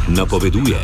napoveduje.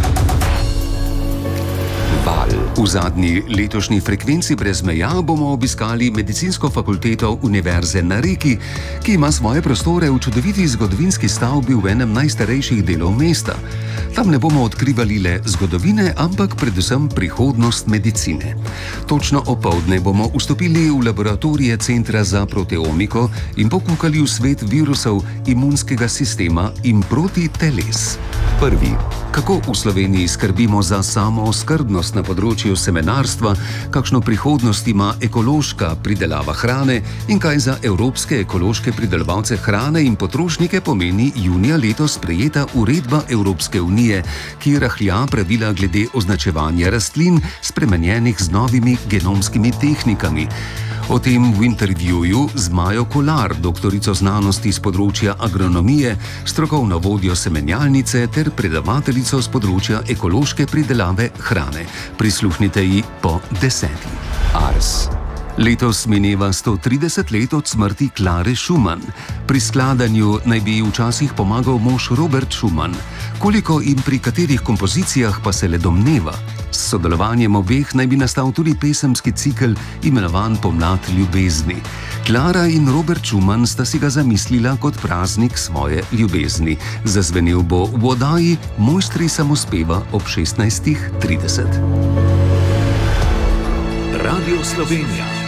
V zadnji letošnji frekvenci Brez meja bomo obiskali Medicinsko fakulteto Univerze na Reki, ki ima svoje prostore v čudoviti zgodovinski stavbi v enem najstarejših delov mesta. Tam ne bomo odkrivali le zgodovine, ampak predvsem prihodnost medicine. Točno opoldne bomo vstopili v laboratorije Centra za proteomiko in pokukali v svet virusov imunskega sistema in protiteles. Prvi. Kako v Sloveniji skrbimo za samooskrbnost na področju semenarstva, kakšno prihodnost ima ekološka pridelava hrane in kaj za evropske ekološke pridelovalce hrane in potrošnike pomeni junija letos sprejeta uredba Evropske unije, ki rahlja pravila glede označevanja rastlin, spremenjenih z novimi genomskimi tehnikami. O tem v intervjuju z Majo Kolar, doktorico znanosti z področja agronomije, strokovno vodjo semenjalnice ter predavateljico z področja ekološke pridelave hrane. Prisluhnite ji po 10. Ars. Letos mineva 130 let od smrti Klare Schumann. Pri skladanju naj bi ji včasih pomagal mož Robert Schumann. Koliko in pri katerih kompozicijah pa se le domneva. S sodelovanjem obeh naj bi nastal tudi pesemski cikel imenovan Pomlad ljubezni. Klara in Robert Schumann sta si ga zamislila kot praznik svoje ljubezni. Zazvenel bo v oddaji Mojstri samospeva ob 16:30. Radio Slovenija.